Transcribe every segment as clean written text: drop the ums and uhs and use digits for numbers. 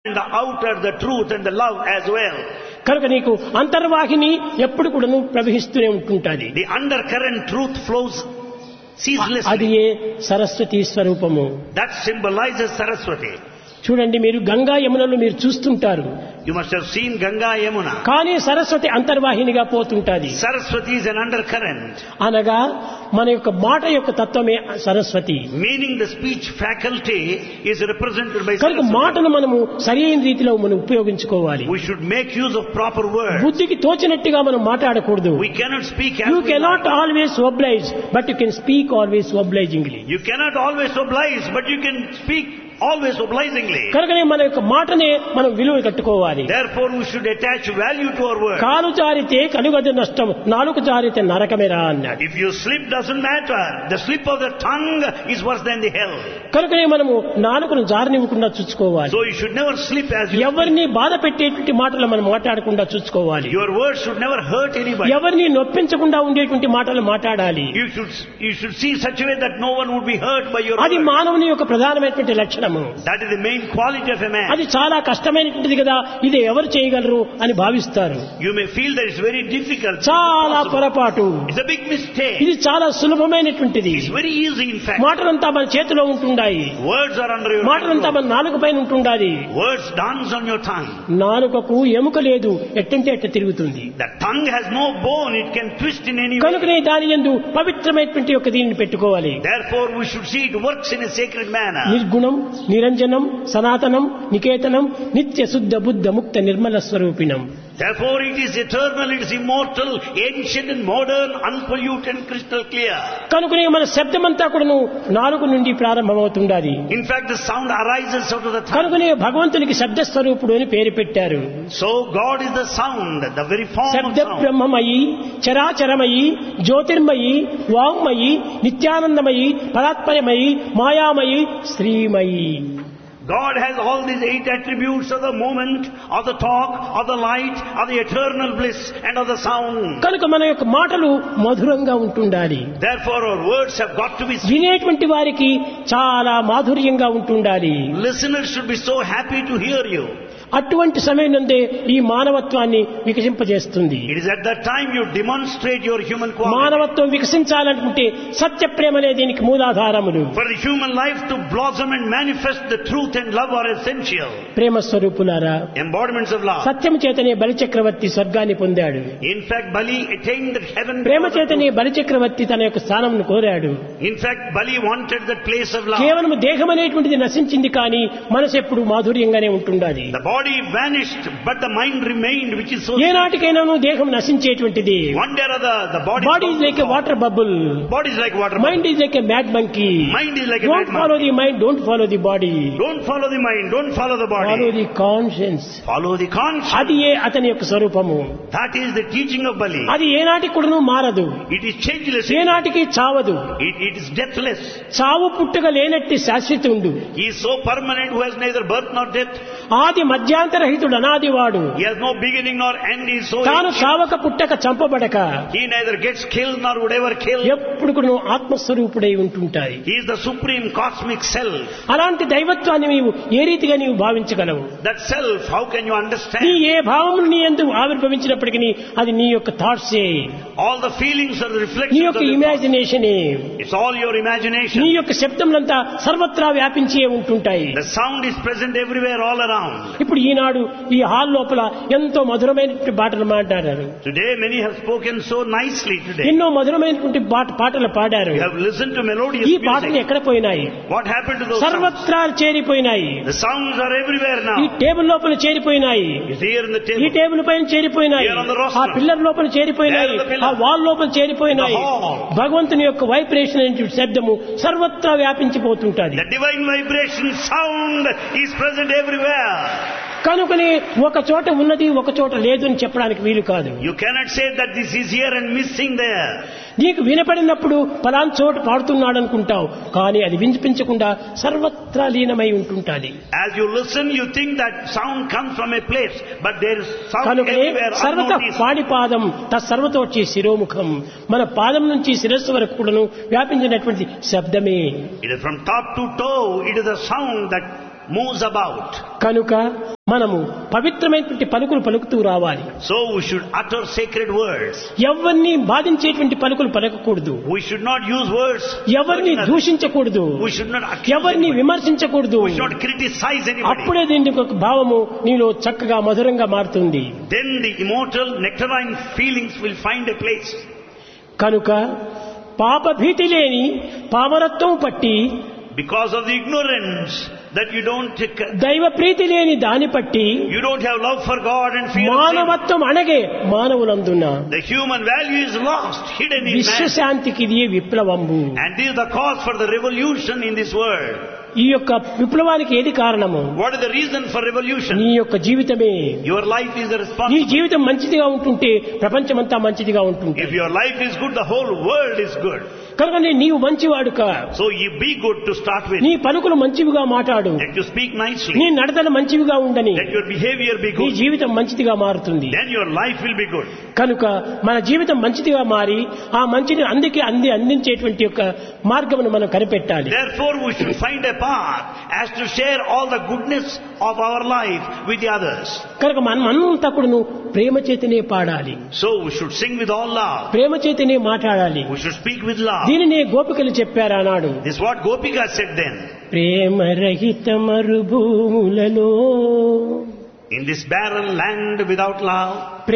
the outer, the truth and the love as well. కనుక నీకు అంతర్వాహిని ఎప్పుడు కూడా ప్రవహిస్తూనే ఉంటుంటుంది. The undercurrent truth flows ceaselessly. అది ఏ సరస్వతి స్వరూపము. That symbolizes Saraswati. చూడండి, మీరు గంగా యమునలు మీరు చూస్తుంటారు. You must have seen Ganga Yamuna. కానీ Saraswati అంతర్వాహినిగా పోతుంటది. Saraswati is an undercurrent. అనగా మన యొక్క మాట యొక్క తత్వమే Saraswati. Meaning the speech faculty is represented by కనుక Saraswati. మాటను మనము సరైన రీతిలో మనం ఉపయోగించుకోవాలి. We should make use of proper words. బుద్ధికి తోచినట్టుగా మనం మాట్లాడకూడదు. We cannot speak as You we cannot like. always oblige, but you can speak always obligingly. You cannot always oblige, but you can speak always obligingly. కనుకనే మన యొక్క మాటనే మనం విలువ కట్టుకోవాలి. Therefore we should attach value to our words. కాలు జారితే కలుగదు నష్టం, నాలుక జారితే నరకమేరా అన్నాడు. If you slip doesn't matter. The slip of the tongue is worse than the hell. కనుకనే మనము నాలుకను జారనివ్వకుండా చూసుకోవాలి. So you should never slip as you ఎవరిని బాధ పెట్టేటువంటి మాటలు మనం మాట్లాడకుండా చూసుకోవాలి. Your words should never hurt anybody. ఎవరిని నొప్పించకుండా ఉండేటువంటి మాటలు మాట్లాడాలి. You should see such a way that no one would be hurt by your అది words. మానవుని యొక్క ప్రధానమైనటువంటి లక్షణము. That is the main quality of a man. అది చాలా కష్టమైనటువంటిది కదా, ఇది ఎవరు చేయగలరు అని భావిస్తారు. You may feel that it's very difficult. చాలా పొరపాటు. It's a big mistake. ఇది చాలా సులభమైనటువంటిది. It's very easy in fact. మాటలంతా మన చేతిలో ఉంటుండాయి. Words are under your మాటలంతా control. మన నాలుక పైన ఉంటుండాలి. Words dance on your tongue. నాలుకకు ఎముక లేదు, ఎట్టంటే ఎట్ట తిరుగుతుంది. The tongue has no bone. It can twist in any way. కనుకనే దాని యందు పవిత్రమైనటువంటి ఒక దీనిని పెట్టుకోవాలి. Therefore we should see it works in a sacred manner. నిర్గుణం, నిరంజనం, సనాతనం, నికేతనం, నిత్య శుద్ధ బుద్ధ ముక్త Nirmala స్వరూపిణం. Therefore it is eternal, it is immortal, ancient and modern, unpolluted and crystal clear. కనుకనే మన శబ్దమంతా కూడాను నాలుక నుండి ప్రారంభమవుతుండాలి. In fact the sound arises out of the tongue. కనుకనే భగవంతునికి శబ్ద స్వరూపుడు అని పేరు పెట్టారు. So God is the sound, the very form of శబ్ద sound. బ్రహ్మమయి, చరాచరమయి, Jyotirmayi, వాంగ్మయి, నిత్యానందమయి, పరాత్పరమయి, మాయామయి, Srimayi. God has all these 8 attributes of the moment, of the talk, of the light, of the eternal bliss and of the sound. కనుక మన యొక్క మాటలు మధురంగా ఉంటుండాలి. Therefore our words have got to be sweet. వినేటువంటి వారికి చాలా మాధుర్యంగా ఉంటుండాలి. Listeners should be so happy to hear you. అటువంటి సమయం నందే ఈ మానవత్వాన్ని వికసింపజేస్తుంది. It is at that time you demonstrate your human quality. మానవత్వం వికసించాలనుకుంటే సత్య ప్రేమలే దీనికి మూలాధారములు. For the human life to blossom and manifest, the truth and love are essential. ప్రేమ స్వరూపులారా, Embodiments of love. సత్యం చేతనే బలిచక్రవర్తి స్వర్గాన్ని పొందాడు. In fact, Bali attained the heaven. ప్రేమ చేతనే బలిచక్రవర్తి తన యొక్క స్థానంను కోరాడు. In fact, Bali wanted that place of love. కేవలం దేహం అనేటువంటిది నశించింది, కానీ మనసు ఎప్పుడు మాధుర్యంగానే ఉంటుండాలి. The body vanished, but the mind remained, which is so. ఏనాటికైనాను దేహం నశించేటువంటిది. One day or other, the body. Body is like a water bubble. Body is like water. Mind is like a mad monkey. Mind is like a don't mad follow monkey. The mind, don't follow the body. Don't follow the mind. Don't follow the body. Follow the conscience. Follow the conscience. అది ఏ అతని యొక్క స్వరూపము. That is the teaching of Bali. అది ఏనాటికి కూడాను మారదు. It is changeless. ఏనాటికి చావదు. It is deathless. చావు పుట్టుక లేనట్టి శాశ్వతుండు. He is so permanent who has neither birth nor death. ఆది మధ్యాంతరహితుడు అనాదివాడు. He has no beginning nor end. He is so. తాను చావక పుట్టక చంపబడక He neither gets killed nor would ever kill. ఎప్పుడు కూడా ఆత్మస్వరూపుడై ఉంటుంటాయి. He is the supreme cosmic self. అలాంటి దైవత్వాన్ని నీవు ఏ రీతిగా నీవు భావించగలవు? That self, how can you నీ understand? ఏ భావములు నీ యందు ఆవిర్భవించినప్పటికీ అది నీ యొక్క థాట్సే, All the feelings are the నీ reflections of యొక్క the thought. ఇమాజినేషనే. It's all your నీ imagination. యొక్క శబ్దములంతా సర్వత్రా వ్యాపించే ఉంటుంటాయి. The sound is present everywhere, all around. ఇప్పుడు ఈనాడు ఈ హాల్ లోపల ఎంతో మధురమైనటువంటి పాటలు మాట్లాడారు. Today many have spoken so nicely today. ఎన్నో మధురమైనటువంటి పాటలు పాడారు. You have listened to melodious ఈ పాటలు music. ఎక్కడ పోయినాయి? What happened to those sounds? సర్వత్రా చేరిపోయినాయి. The sounds are everywhere ఈ now. టేబుల్ లోపల చేరిపోయినాయి. It's here in the ఈ table. టేబుల్ పైన చేరిపోయినాయి. Here on the rostrum. ఆ పిల్లర్ లోపల చేరిపోయినాయి. There on the pillar. ఆ వాల్ లోపల చేరిపోయినాయి. The hall. భగవంతుని యొక్క వైబ్రేషన్ అనే శబ్దము సర్వత్రా వ్యాపించిపోతుంటది. The divine vibration sound is present everywhere. కనుకనే ఒక చోట ఉన్నది ఒక చోట లేదు అని చెప్పడానికి వీలు కాదు. You cannot say that this is here and missing there. నీకు వినపడినప్పుడు పలానా చోట పాడుతున్నాడు అనుకుంటావు, కానీ అది వినిపించకుండా సర్వత్రా లీనమై ఉంటుంటాది. As you listen, you think that sound comes from a place, but there is sound కనుకనే everywhere సర్వత unnoticed. పాడిపాదం తత్సర్వతోచి శిరోముఖం. మన పాదం నుంచి శిరస్సు వరకు కూడాను వ్యాపించినటువంటి శబ్దమే. It is from top to toe. It is a sound that moves about. కనుక మనము పవిత్రమైనటువంటి పలుకులు పలుకుతూ రావాలి. So we should utter sacred words. ఎవరిని బాధించేటువంటి పలుకులు పలకకూడదు. We should not use words. ఎవరిని దూషించకూడదు. We should not accuse ఎవరిని anybody. విమర్శించకూడదు. We should not criticize anybody. అప్పుడే దీనికి ఒక భావము నీలో చక్కగా మధురంగా మారుతుంది. Then the immortal nectarine feelings will find a place. కనుక పాప భీతి లేని పామరత్వం పట్టి, Because of the ignorance that you don't దైవ ప్రీతి లేని దాని పట్టి, you don't have love for God and fear of sin. మానవత్వం అణగే మానవులందున The human value is lost, hidden in man. విశ్వశాంతికి ఇది విప్లవంబు. And this is the cause for the revolution in this world. ఈ యొక్క విప్లవానికి ఏది కారణము? What is the reason for revolution? నీ యొక్క జీవితమే. Your life is the నీ responsibility. జీవితం మంచిదిగా ఉంటుంటే ప్రపంచమంతా మంచిదిగా ఉంటుంది. If your life is good, the whole world is good. కనుక నీవు మంచివాడుక. So you be good to start with. నీ పలుకులు మంచివిగా మాట్లాడు. Let you speak nicely. నీ నడతలు మంచివిగా ఉండని. Let your behavior be నీ good. జీవితం మంచిదిగా మారుతుంది. Then your life will be good. కనుక మన జీవితం మంచిదిగా మారి ఆ మంచిని అందించేటువంటి యొక్క మార్గమును మనం కనిపెట్టాలి. Therefore we should find a path as to share all the goodness of our life with the others. కనుక మనమంతా కూడా ప్రేమ చేతనే పాడాలి. So we should sing with all love. ప్రేమ చేతనే మాట్లాడాలి. We should speak with love. దీనినే గోపికలు చెప్పారు ఆనాడు. This is what Gopika said then. ప్రేమ రహిత మరుభూములలో, In this barren land without love,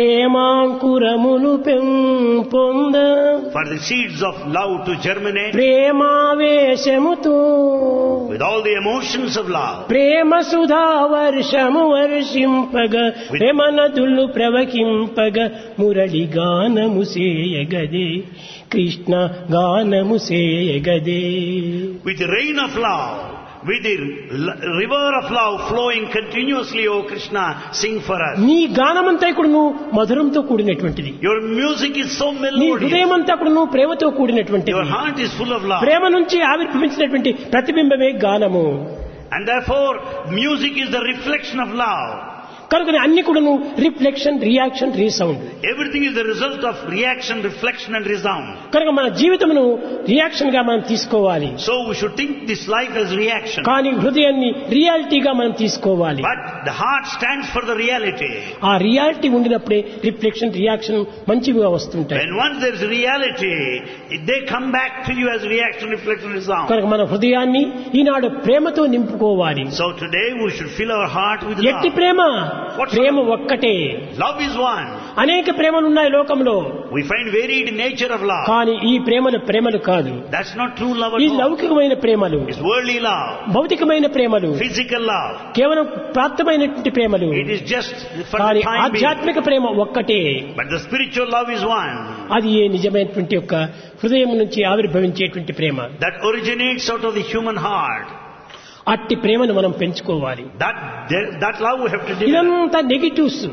ప్రేమాంకురములు పెంపొంద, for the seeds of love to germinate, ప్రేమావేశముతో with all the emotions of love, ప్రేమ సుధా వర్షము వర్షింపగ, ప్రేమ నదులు ప్రవహింపగ, మురళి గానము సేయగదే, కృష్ణ గానము సేయగదే. with the rain of love, with the river of love flowing continuously, O Krishna, sing for us. నీ గానమంతా కూడా మధురంతో కూడినటువంటిది. Your music is so నీ melodious. హృదయమంతా కూడా ప్రేమతో కూడినటువంటిది. Your heart is full of love. ప్రేమ నుంచి ఆవిర్భవించినటువంటి ప్రతిబింబమే గానము. And therefore, music is the reflection of love. కనుక అన్ని కూడా reflection, reaction, resound. Everything is the result of reaction, reflection and resound. కనుక మన జీవితమును రియాక్షన్ గా మనం తీసుకోవాలి. So we should think this life as reaction. కానీ హృదయాన్ని రియాలిటీగా మనం తీసుకోవాలి. But the heart stands for the reality. ఆ రియాలిటీ ఉండినప్పుడే రిఫ్లెక్షన్, రియాక్షన్ మంచిగా వస్తుంటాయి. When once there is reality, they come back to you as reaction, reflection, resound. కనుక మన హృదయాన్ని ఈనాడు ప్రేమతో నింపుకోవాలి. So today we should fill our heart with ఎట్టి love. ప్రేమ? ప్రేమ ఒక్కటే. Love is one. అనేక ప్రేమలు ఉన్నాయి లోకంలో. We find varied nature of love. కానీ ఈ ప్రేమలు కాదు. That's not true love ఈ at all. లౌకికమైన ప్రేమలు, It's worldly love, భౌతికమైన ప్రేమలు, physical love. కేవలం ప్రాప్తమైనటువంటి ప్రేమలు. It is just for కానీ the time being. ఆధ్యాత్మిక ప్రేమ ఒక్కటే. But the spiritual love is one. అది ఏ నిజమైనటువంటి యొక్క హృదయం నుంచి ఆవిర్భవించేటువంటి ప్రేమ. That originates out of the human heart. అట్టి ప్రేమను మనం పెంచుకోవాలి. That love we have to develop. ఇదంతా negatives.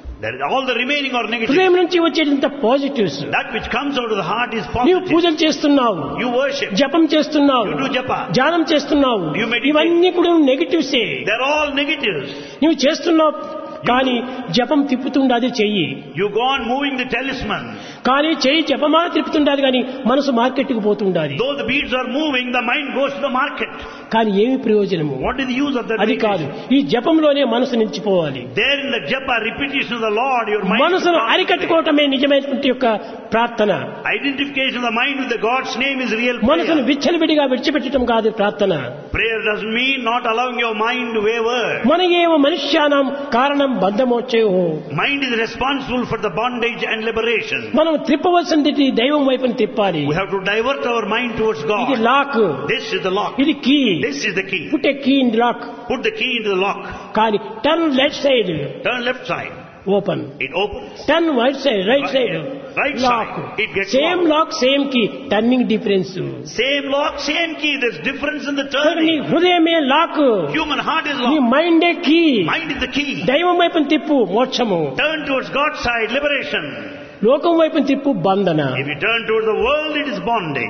All the remaining are negative. హృదయం నుంచి వచ్చేటంత positives. That which comes out of the heart is నీవు positive. పూజలు చేస్తున్నావు, You worship. జపం చేస్తున్నావు, You do japa. ధ్యానం చేస్తున్నావు, You meditate. ఇవన్నీ కూడా నెగిటివ్సే. They're all negatives. నువ్వు చేస్తున్నావు కానీ జపం తిప్పుతుండాది చెయ్యి. You go on moving the talisman. కానీ చెయ్యి జపమాల తిప్పుతుండాలి కానీ మనసు మార్కెట్కి పోతుండాలి. Though the beads are moving, the mind goes to the market. కానీ ఏమి ప్రయోజనము? What is the use of that? అది కాదు. ఈ జపంలోనే మనసు నిలిచిపోవాలి. There in the japa, repetition of the Lord, your mind. మనసును అరికట్టుకోవటమే నిజమైనటువంటి యొక్క ప్రార్థన. Identification of the mind with the God's name is real మనసును prayer. విచ్చలవిడిగా విడిచిపెట్టడం కాదు ప్రార్థన. Prayer doesn't mean not allowing your mind to waver. మన ఏవ మనుష్యానం కారణం బంధమోచయో. Mind is responsible for the bondage and liberation. మనం త్రిప్పవలసింది దైవం వైపుని తిప్పాలి. We have to divert our mind towards ఇది God. Lock, This is the lock. ఇది key. This is the key. Put a key in lock. Put the key into the lock. కానీ turn left side Turn left side. Open. It opens. Turn right side, right side Right lock. side. It gets same locked. Lock same key, turning difference. Same lock, same key. There's difference in the నీ turning. హృదయమే lock, Human heart is నీ locked. మైండే key. Mind is the key. దైవం వైపుని తిప్పు మోక్షము, Turn towards God's side, liberation. లోకం వైపుని తిప్పు బంధన. If you turn towards the world, it is bondage.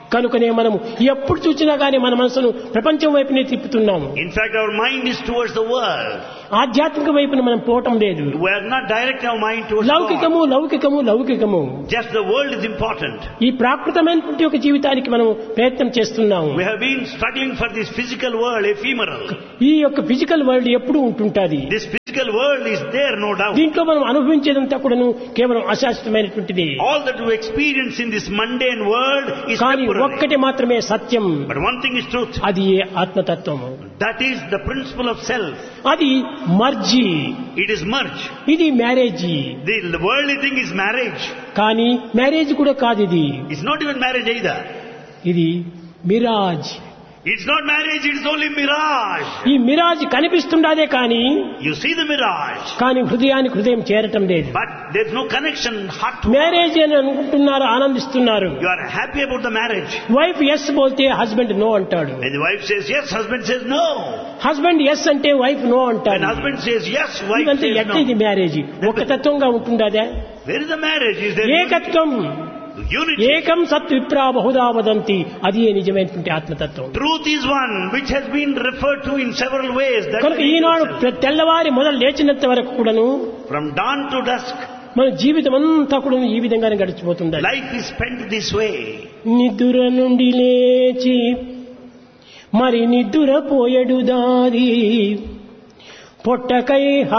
కనుకనే మనము ఎప్పుడు చూసినా గానీ మన మనసును ప్రపంచం వైపునే తిప్పుతున్నాము. In fact, our mind is towards the world. ఆధ్యాత్మిక వైపున మనం పోవటం లేదు. We are not directing our mind towards God. లౌకికము లౌకికము లౌకికము. Just the world is important. ఈ ప్రాకృతమైనటువంటి ఒక జీవితానికి మనం ప్రయత్నం చేస్తున్నాము. We have been struggling for this physical world, ephemeral. ఈ యొక్క ఫిజికల్ వరల్డ్ ఎప్పుడు ఉంటుంటాది. This physical world is there, no doubt. దీంట్లో మనం అనుభవించేదంతా కూడాను కేవలం అశాశ్వతమైనటువంటిది. All that we experience in this mundane world is కానీ temporary. ఒక్కటి మాత్రమే సత్యం. But one thing is truth. అది ఆత్మతత్వము. That is the principle of self. అది మర్జీ. It is merge. ఇది marriage. The worldly thing is marriage. కానీ మ్యారేజ్ కూడా కాదు ఇది. It's not even marriage either. ఇది Miraz. It's not marriage, it's only mirage. ఈ మిరాజ్ కనిపిస్తుండదే కానీ You see the mirage, కానీ హృదయానికి హృదయం చేరటం లేదు. but there's no connection, heart to marriage అని అనుకుంటున్నారు, ఆనందిస్తున్నారు. You are happy about the marriage. Wife yes బోల్తే husband no అంటాడు. When the wife says yes, husband says no. Husband yes అంటే వైఫ్ నో When అంటాడు. husband says yes, wife ఇదంతా says ఎట్లా ఇది no. Marriage? ఒక తత్వంగా ఉంటుండదే. Where is the marriage? Is there ఏకత్వం. unity? ఏకం సత్ విప్రా బహుదా వదంతి. అది నిజమైనటువంటి ఆత్మతత్వం. Truth is one, which has been referred to in several ways. That కనుక ఈనాడు తెల్లవారి మొదలు లేచినంత వరకు కూడాను from dawn to dusk, మన జీవితం అంతా కూడా ఈ విధంగానే గడిచిపోతుంది. life is spent this way. నిద్ర నుండి లేచి మరి నిద్ర పోయడు దారి పొట్టకై